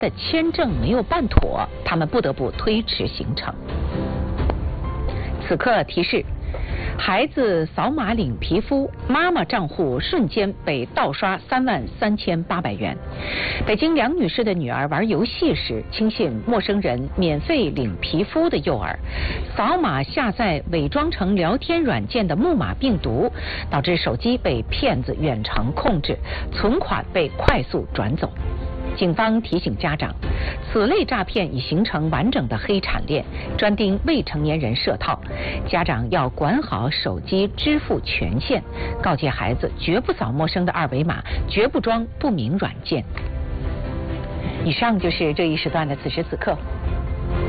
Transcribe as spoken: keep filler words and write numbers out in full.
的签证没有办妥，他们不得不推迟行程。此刻提示：孩子扫码领皮肤，妈妈账户瞬间被盗刷三万三千八百元。北京梁女士的女儿玩游戏时，轻信陌生人免费领皮肤的诱饵，扫码下载伪装成聊天软件的木马病毒，导致手机被骗子远程控制，存款被快速转走。警方提醒家长，此类诈骗已形成完整的黑产链，专盯未成年人设套，家长要管好手机支付权限，告诫孩子绝不扫陌生的二维码，绝不装不明软件。以上就是这一时段的此时此刻。